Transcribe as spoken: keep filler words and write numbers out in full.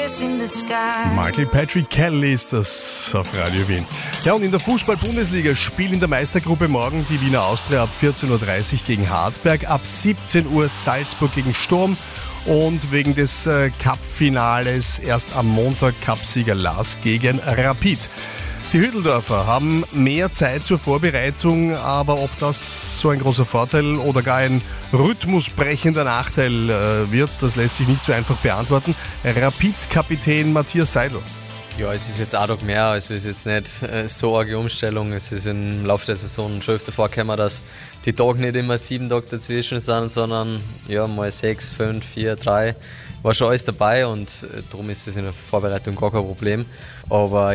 Michael Patrick Kelly ist das auf Radio Wien. Ja, und in der Fußball-Bundesliga spielen in der Meistergruppe morgen die Wiener Austria ab vierzehn Uhr dreißig gegen Hartberg, ab siebzehn Uhr Salzburg gegen Sturm und wegen des äh, Cup-Finales erst am Montag Cupsieger Lask gegen Rapid. Die Hütteldorfer haben mehr Zeit zur Vorbereitung, aber ob das so ein großer Vorteil oder gar ein rhythmusbrechender Nachteil äh, wird, das lässt sich nicht so einfach beantworten. Rapid-Kapitän Matthias Seidel. Ja, es ist jetzt ein Tag mehr, also es ist jetzt nicht äh, so eine Umstellung. Es ist im Laufe der Saison schon öfter vorgekommen, dass die Tage nicht immer sieben Tage dazwischen sind, sondern ja, mal sechs, fünf, vier, drei. War schon alles dabei und äh, darum ist es in der Vorbereitung gar kein Problem. Aber